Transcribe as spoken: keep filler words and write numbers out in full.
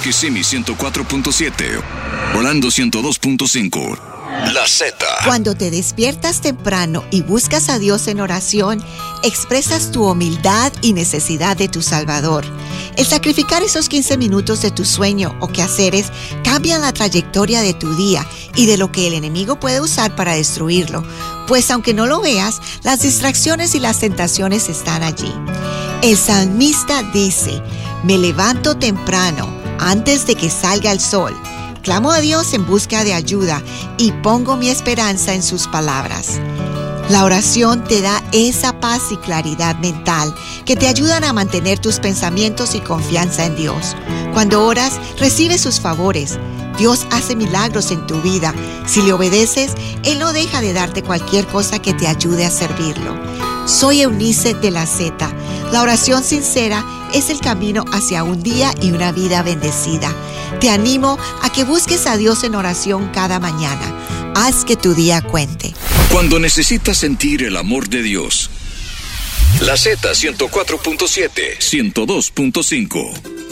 Kissimmee ciento cuatro punto siete, Orlando ciento dos punto cinco. La Z. Cuando te despiertas temprano y buscas a Dios en oración, expresas tu humildad y necesidad de tu Salvador. El sacrificar esos quince minutos de tu sueño o quehaceres cambian la trayectoria de tu día y de lo que el enemigo puede usar para destruirlo, pues aunque no lo veas, las distracciones y las tentaciones están allí. El salmista dice: me levanto temprano, antes de que salga el sol. Clamo a Dios en busca de ayuda y pongo mi esperanza en sus palabras. La oración te da esa paz y claridad mental que te ayudan a mantener tus pensamientos y confianza en Dios. Cuando oras, recibes sus favores. Dios hace milagros en tu vida. Si le obedeces, Él no deja de darte cualquier cosa que te ayude a servirlo. Soy Eunice de la Z. La oración sincera es el camino hacia un día y una vida bendecida. Te animo a que busques a Dios en oración cada mañana. Haz que tu día cuente. Cuando necesitas sentir el amor de Dios. La Z ciento cuatro punto siete, ciento dos punto cinco.